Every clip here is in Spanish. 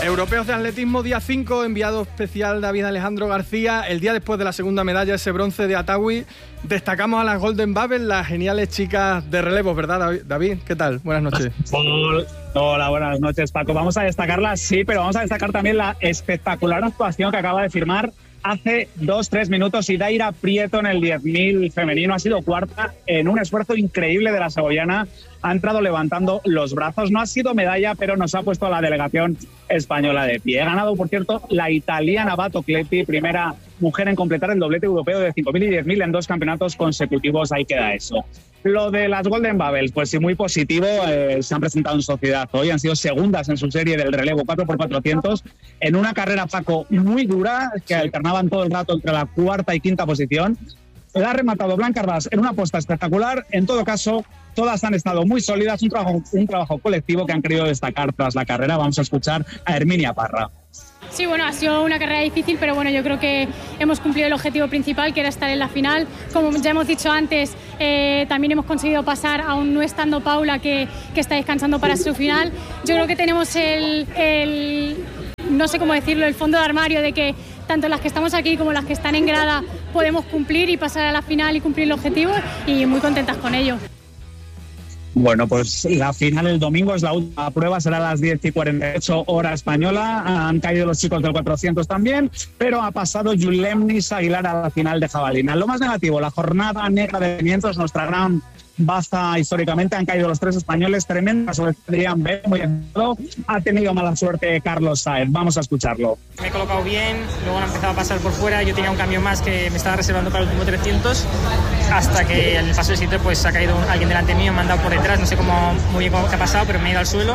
Europeos de atletismo, día 5, enviado especial David Alejandro García. El día después de la segunda medalla, ese bronce de Atawi. Destacamos a las Golden Bubbles, las geniales chicas de relevos, ¿verdad, David? ¿Qué tal? Buenas noches. Hola, buenas noches, Paco. Vamos a destacarlas, sí, pero vamos a destacar también la espectacular actuación que acaba de firmar hace 2-3 minutos Idaira Prieto en el 10.000 femenino. Ha sido cuarta en un esfuerzo increíble de la segoviana. Ha entrado levantando los brazos. No ha sido medalla, pero nos ha puesto a la delegación española de pie. Ha ganado, por cierto, la italiana Bato Cletti, primera mujer en completar el doblete europeo de 5.000 y 10.000 en 2 campeonatos consecutivos. Ahí queda eso. Lo de las Golden Bubbles, pues sí, muy positivo. Se han presentado en sociedad hoy, han sido segundas en su serie del relevo 4x400, en una carrera, Paco, muy dura, que alternaban todo el rato entre la cuarta y quinta posición. La ha rematado Blanca Arras en una apuesta espectacular. En todo caso, todas han estado muy sólidas, un trabajo colectivo que han querido destacar tras la carrera. Vamos a escuchar a Herminia Parra. Sí, bueno, ha sido una carrera difícil, pero bueno, yo creo que hemos cumplido el objetivo principal, que era estar en la final. Como ya hemos dicho antes, también hemos conseguido pasar, aún no estando Paula, que está descansando para su final. Yo creo que tenemos no sé cómo decirlo, el fondo de armario de que tanto las que estamos aquí como las que están en grada podemos cumplir y pasar a la final y cumplir el objetivo, y muy contentas con ello. Bueno, pues la final el domingo es la última prueba, será a las 10:48 hora española. Han caído los chicos del 400 también, pero ha pasado Yulemnis Aguilar a la final de jabalina. Lo más negativo, la jornada negra de 500, nuestra gran baza históricamente. Han caído los 3 españoles, tremenda suerte Adrián B, muy entrado. Ha tenido mala suerte Carlos Saez. Vamos a escucharlo. Me he colocado bien, luego han empezado a pasar por fuera. Yo tenía un cambio más que me estaba reservando para el último 300, hasta que en el paso de sitio pues ha caído alguien delante mío, me han dado por detrás, no sé muy bien qué ha pasado, pero me he ido al suelo.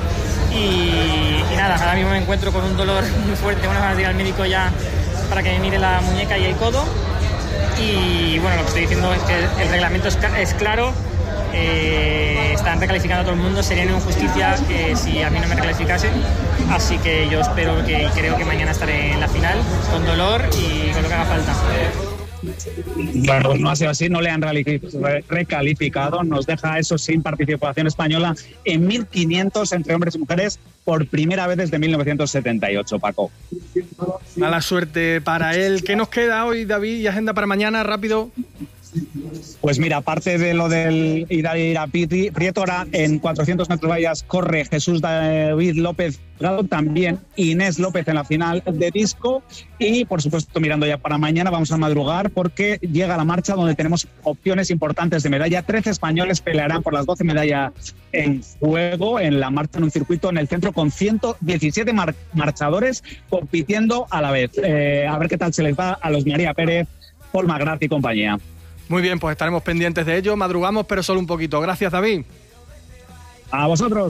Y nada, ahora mismo me encuentro con un dolor muy fuerte. Tengo ganas de ir al médico ya para que me mire la muñeca y el codo. Y bueno, lo que estoy diciendo es que el reglamento es claro. Están recalificando a todo el mundo. Sería una injusticia si a mí no me recalificasen. Así que yo espero y creo que mañana estaré en la final con dolor y con lo que haga falta. Claro, no ha sido así, no le han recalificado. Nos deja eso sin participación española en 1.500 entre hombres y mujeres por primera vez desde 1978, Paco. Mala suerte para él. ¿Qué nos queda hoy, David, y agenda para mañana? Rápido. Pues mira, aparte de lo del Idaira Prieto, ahora en 400 metros vallas corre Jesús David López, también Inés López en la final de disco. Y por supuesto, mirando ya para mañana, vamos a madrugar porque llega la marcha donde tenemos opciones importantes de medalla. 13 españoles pelearán por las 12 medallas en juego en la marcha, en un circuito en el centro con 117 marchadores compitiendo a la vez. A ver qué tal se les va a los María Pérez, Paul Magrat y compañía. Muy bien, pues estaremos pendientes de ello. Madrugamos, pero solo un poquito. Gracias, David. A vosotros.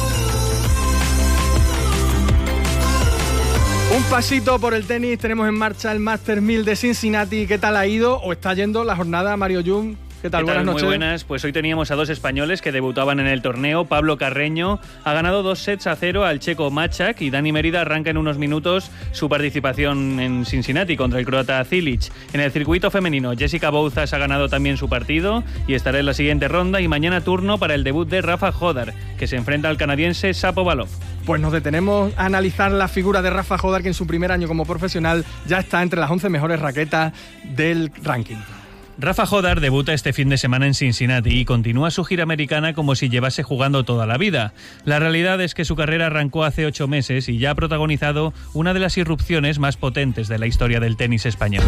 Un pasito por el tenis. Tenemos en marcha el Masters 1000 de Cincinnati. ¿Qué tal ha ido o está yendo la jornada, Mario Jung? ¿Qué tal? Buenas noches. Muy buenas. Pues hoy teníamos a 2 españoles que debutaban en el torneo. Pablo Carreño ha ganado 2-0 al checo Machak y Dani Mérida arranca en unos minutos su participación en Cincinnati contra el croata Cilic. En el circuito femenino, Jessica Bouzas ha ganado también su partido y estará en la siguiente ronda, y mañana turno para el debut de Rafa Jodar, que se enfrenta al canadiense Shapovalov. Pues nos detenemos a analizar la figura de Rafa Jodar, que en su primer año como profesional ya está entre las 11 mejores raquetas del ranking. Rafa Jodar debuta este fin de semana en Cincinnati y continúa su gira americana como si llevase jugando toda la vida. La realidad es que su carrera arrancó hace 8 meses y ya ha protagonizado una de las irrupciones más potentes de la historia del tenis español.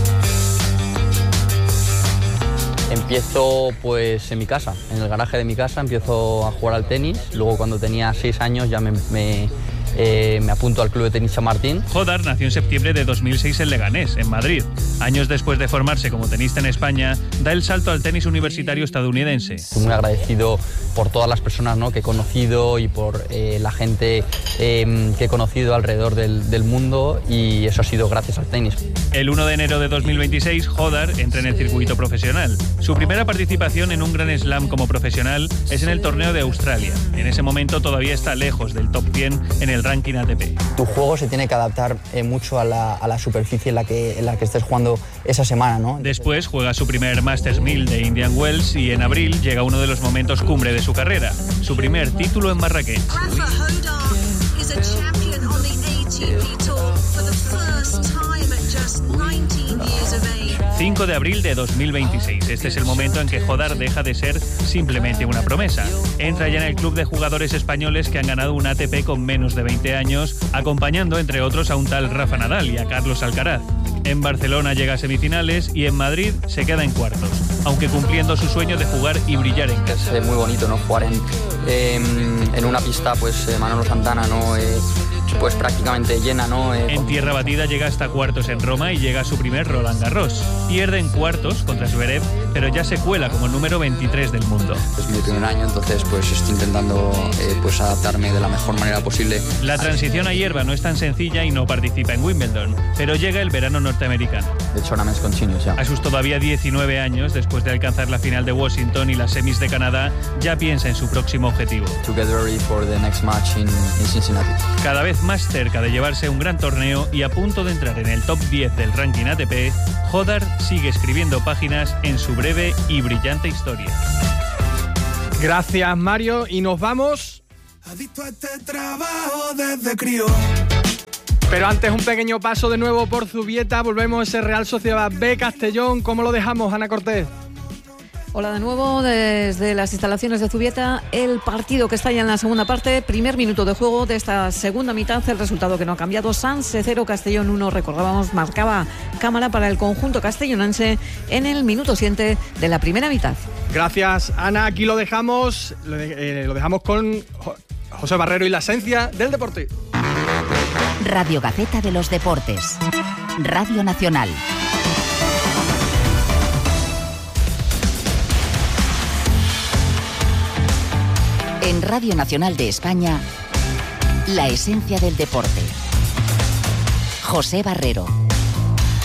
Empiezo pues en mi casa, en el garaje de mi casa, empiezo a jugar al tenis. Luego cuando tenía 6 años ya me apunto al Club de Tenis San Martín. Jodar nació en septiembre de 2006 en Leganés, en Madrid. Años después de formarse como tenista en España, da el salto al tenis universitario estadounidense. Estoy muy agradecido por todas las personas, ¿no?, que he conocido y por la gente que he conocido alrededor del mundo, y eso ha sido gracias al tenis. El 1 de enero de 2026, Jodar entra en el circuito profesional. Su primera participación en un Grand Slam como profesional es en el torneo de Australia. En ese momento todavía está lejos del top 100 en el ranking ATP. Tu juego se tiene que adaptar mucho a la superficie en la que estés jugando esa semana, ¿no? Después juega su primer Masters 1000 de Indian Wells y en abril llega uno de los momentos cumbre de su carrera, su primer título en Marrakech. 5 de abril de 2026. Este es el momento en que Jodar deja de ser simplemente una promesa. Entra ya en el club de jugadores españoles que han ganado un ATP con menos de 20 años, acompañando entre otros a un tal Rafa Nadal y a Carlos Alcaraz. En Barcelona llega a semifinales y en Madrid se queda en cuartos, aunque cumpliendo su sueño de jugar y brillar en casa. Es muy bonito, ¿no? Jugar en una pista, pues Manolo Santana, ¿no? Pues prácticamente llena, ¿no? En tierra batida llega hasta cuartos en Roma y llega a su primer Roland Garros. Pierde en cuartos contra Zverev, pero ya se cuela como número 23 del mundo. Es mi primer año, entonces pues estoy intentando pues adaptarme de la mejor manera posible. La transición a hierba no es tan sencilla y no participa en Wimbledon, pero llega el verano norteamericano. The tournament continues, ya. A sus todavía 19 años, después de alcanzar la final de Washington y las semis de Canadá, ya piensa en su próximo objetivo. To get ready for the next match in Cincinnati. Cada vez más cerca de llevarse un gran torneo y a punto de entrar en el top 10 del ranking ATP, Jodar sigue escribiendo páginas en su breve y brillante historia. Gracias, Mario, y nos vamos. Adicto a este trabajo desde crío. Pero antes un pequeño paso de nuevo por Zubieta, volvemos a ese Real Sociedad B Castellón. ¿Cómo lo dejamos, Ana Cortés? Hola de nuevo desde las instalaciones de Zubieta. El partido que está ya en la segunda parte, primer minuto de juego de esta segunda mitad, el resultado que no ha cambiado: Sanse 0, Castellón 1. Recordábamos, marcaba cámara para el conjunto castellonense en el minuto 7 de la primera mitad. Gracias, Ana. Aquí lo dejamos, lo dejamos con José Barrero y la esencia del deporte. Radio Gaceta de los Deportes. Radio Nacional. En Radio Nacional de España, la esencia del deporte. José Barrero.